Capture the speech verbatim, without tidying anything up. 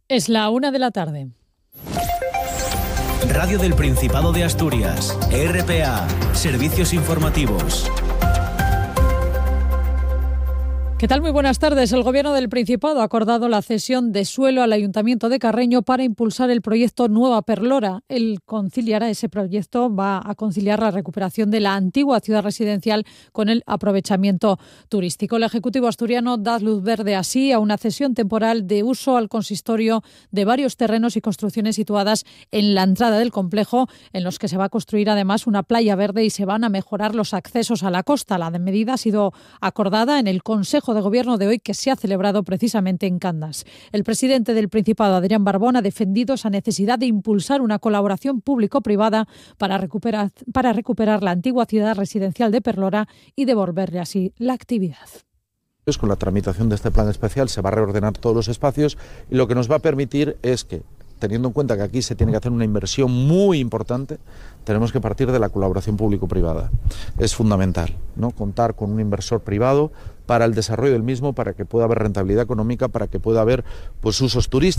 Es la una de la tarde. Radio del Principado de Asturias, R P A, Servicios Informativos. ¿Qué tal? Muy buenas tardes. El Gobierno del Principado ha acordado la cesión de suelo al Ayuntamiento de Carreño para impulsar el proyecto Nueva Perlora. Él conciliará ese proyecto, va a conciliar la recuperación de la antigua ciudad residencial con el aprovechamiento turístico. El Ejecutivo asturiano da luz verde así a una cesión temporal de uso al consistorio de varios terrenos y construcciones situadas en la entrada del complejo, en los que se va a construir además una playa verde y se van a mejorar los accesos a la costa. La medida ha sido acordada en el Consejo de Gobierno de hoy, que se ha celebrado precisamente en Candas. El presidente del Principado, Adrián Barbón, ha defendido esa necesidad de impulsar una colaboración público-privada para recuperar, para recuperar la antigua ciudad residencial de Perlora y devolverle así la actividad. Con la tramitación de este plan especial se va a reordenar todos los espacios y lo que nos va a permitir es que, teniendo en cuenta que aquí se tiene que hacer una inversión muy importante, tenemos que partir de la colaboración público-privada. Es fundamental, ¿no?, contar con un inversor privado para el desarrollo del mismo, para que pueda haber rentabilidad económica, para que pueda haber pues usos turísticos.